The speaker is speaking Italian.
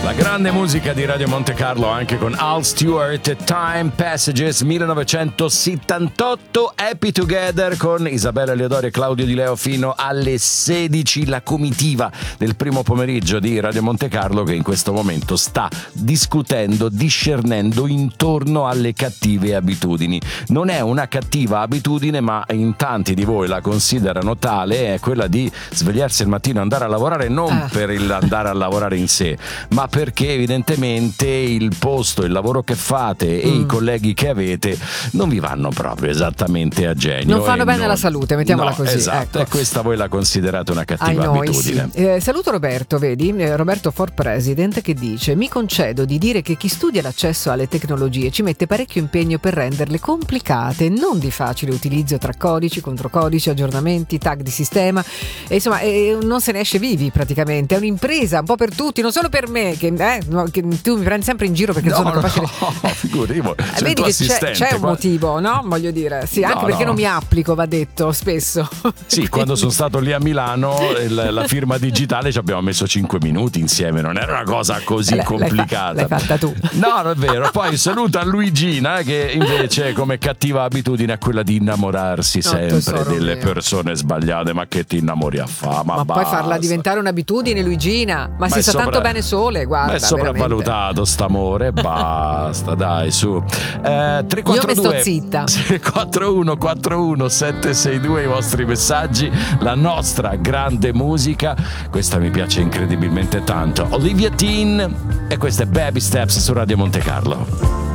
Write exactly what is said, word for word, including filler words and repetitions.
La grande musica di Radio Monte Carlo anche con Al Stewart, Time Passages millenovecentosettantotto, Happy Together con Isabella Leodori e Claudio Di Leo fino alle sedici, la comitiva del primo pomeriggio di Radio Monte Carlo che in questo momento sta discutendo, discernendo intorno alle cattive abitudini. Non è una cattiva abitudine, ma in tanti di voi la considerano tale, è quella di svegliarsi al mattino e andare a lavorare non ah. per il andare a lavorare in sé, ma perché evidentemente il posto, il lavoro che fate e mm. i colleghi che avete non vi vanno proprio esattamente a genio. Non fanno bene non... alla salute, mettiamola no, così. Esatto, ecco. E questa voi la considerate una cattiva Ai noi, abitudine. Sì. Eh, saluto Roberto, vedi, eh, Roberto for President, che dice: mi concedo di dire che chi studia l'accesso alle tecnologie ci mette parecchio impegno per renderle complicate, non di facile utilizzo tra codici, controcodici, aggiornamenti, tag di sistema, e insomma eh, non se ne esce vivi praticamente. È un'impresa un po' per tutti, non solo per me, che, eh, no, che tu mi prendi sempre in giro perché no, sono no, capace no, di... figurimo, eh, vedi che c'è, c'è un motivo, no? Voglio dire, sì, anche no, perché no. non mi applico, va detto spesso. Sì, quindi... quando sono stato lì a Milano la, la firma digitale ci abbiamo messo cinque minuti insieme, non era una cosa così l'hai, complicata. L'hai, fa- l'hai fatta tu. No, non è vero. Poi saluta Luigina che invece come cattiva abitudine ha quella di innamorarsi no, sempre delle mio. persone sbagliate. Ma che ti innamori a fa? Ma, ma basta. Poi farla diventare un'abitudine, Luigina, ma, ma si sta sopra... tanto bene sole, guarda. Ma è sopravvalutato st'amore, basta, dai, su. Eh, tre quattro due Io mi sto zitta. quattro uno quattro uno sette sei due i vostri messaggi, la nostra grande musica. Questa mi piace incredibilmente tanto. Olivia Dean e queste Baby Steps su Radio Monte Carlo.